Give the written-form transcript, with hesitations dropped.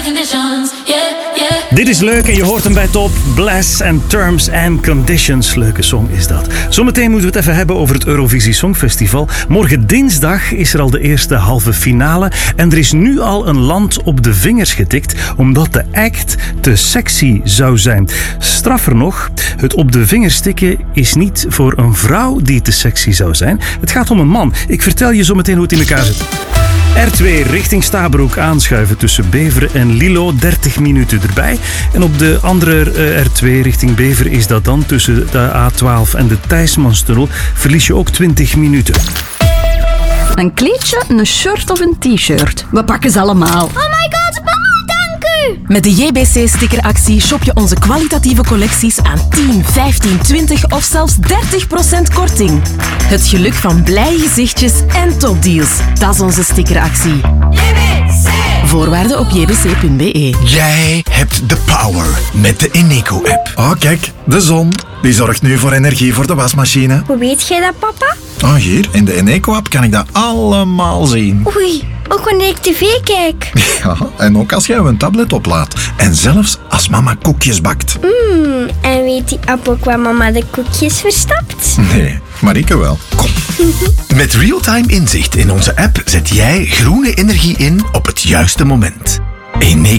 Dit is leuk en je hoort hem bij Top. Bless and Terms and Conditions. Leuke song is dat. Zometeen moeten we het even hebben over het Eurovisie Songfestival. Morgen dinsdag is er al de eerste halve finale. En er is nu al een land op de vingers getikt omdat de act te sexy zou zijn. Straffer nog, het op de vingers tikken is niet voor een vrouw die te sexy zou zijn. Het gaat om een man. Ik vertel je zometeen hoe het in elkaar zit. R2 richting Stabroek aanschuiven tussen Beveren en Lilo, 30 minuten erbij. En op de andere R2 richting Beveren is dat dan tussen de A12 en de Thijsmanstunnel. Verlies je ook 20 minuten. Een kleedje, een shirt of een t-shirt. We pakken ze allemaal. Oh my god, mama, dank u! Met de JBC-stickeractie shop je onze kwalitatieve collecties aan 10, 15, 20 of zelfs 30% korting. Het geluk van blije gezichtjes en topdeals. Dat is onze stickeractie. JBC! Voorwaarden op jbc.be. Jij hebt de power met de Eneco-app. Oh, kijk, de zon. Die zorgt nu voor energie voor de wasmachine. Hoe weet jij dat, papa? Oh, hier, in de Eneco-app kan ik dat allemaal zien. Oei, ook wanneer ik tv kijk. Ja, en ook als jij een tablet oplaadt. En zelfs als mama koekjes bakt. En weet die app ook waar mama de koekjes verstapt? Nee, Marieke wel. Kom. Met real-time inzicht in onze app zet jij groene energie in op het juiste moment. Eneco.